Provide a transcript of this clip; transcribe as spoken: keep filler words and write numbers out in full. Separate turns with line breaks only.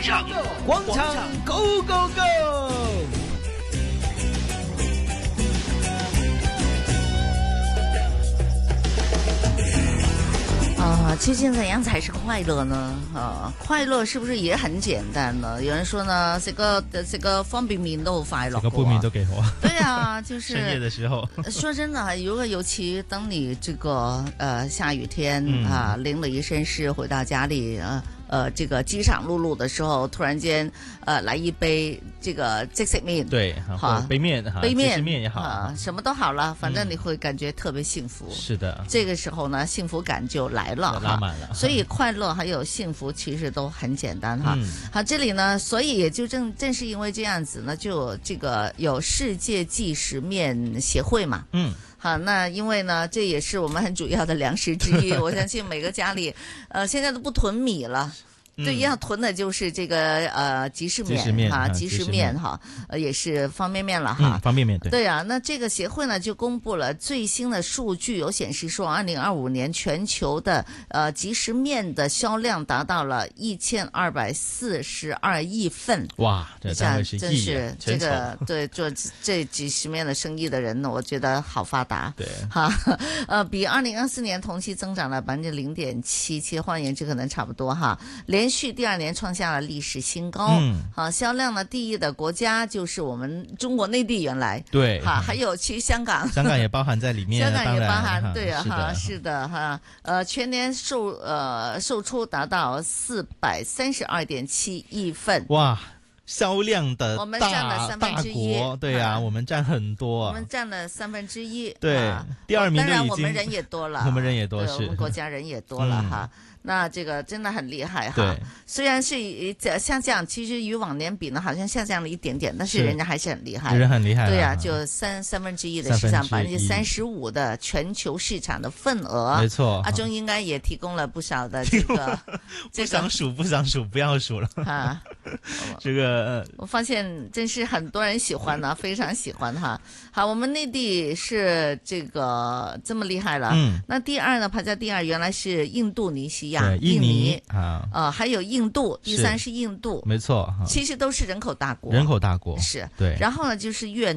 场，广场 Go Go Go！
啊，究竟怎样才是快乐呢？啊，快樂是不是也很簡單呢？有人說呢，食個食個方便麵都好快樂，
食個杯麵都幾好啊。
對啊，就是
深夜的時候。
說真的，如果尤其當你這個呃下雨天、嗯、啊，淋了一身濕回到家裡啊。呃，這個飢腸轆轆的時候，突然間，呃，來一杯這個即食麵，
對，好，杯麵哈，
杯麵
麵也好，
啊，什麼都好了，反正你會感覺特別幸福。
是的，
這個時候呢，幸福感就來了，
拉滿了。
所以快樂還有幸福其實都很簡單哈。好，這裡呢，所以也就正正是因為這樣子呢，就這個有世界即食麵協會嘛，嗯。好，那因為呢，這也是我們很主要的糧食之一。我相信每個家裏，呃，現在都不囤米了。對，要囤的就是這個呃即食麵哈，即食麵哈，呃也是方便麵了哈，
方便麵對。
對啊，那這個協會呢就公布了最新的數據，有顯示說，二零二五年全球的呃即食麵的銷量達到了一千二百四十二億份。
哇，這單位是億
元，這個對做這即食麵的生意的人呢，我覺得好發達。
對，
哈，呃，比二零二四年同期增長了百分之零點七，其實換言之可能差不多哈，連。連續第二年創下了歷史新高，嗯，好，銷量呢第一的國家就是我們中國內地，原來
對，
哈，還有去香港，
香港也包含在裡面，
香港也包含，對啊，
哈，
是的哈，呃，全年售呃售出達到四百三十二點七億份，
哇，銷量的大
我們佔了三分之一，
大國，對啊，我們佔很多，
我們佔了三分之一，
對，第二名
當然我們人也多了，
我們人也多，是
我們國家人也多了哈。那這個真的很厲害哈，雖然是下降，其實與往年比呢，好像下降了一點點，但是人家還是很厲害，
人很厲害，
對啊，就三三分之一的市場，百分之三十五的全球市場的份額，
沒錯，
阿中應該也提供了不少的這個，
不想數不想數，不要數了
啊，
這個
我發現真是很多人喜歡呢，非常喜歡哈。好，我們內地是這個這麼厲害了，嗯，那第二呢，排在第二原來是印度尼西亞。
印尼啊，
呃，還有印度，第三是印度，
沒錯，
其實都是人口大國，
人口大國
是，
對，
然後呢就是越南。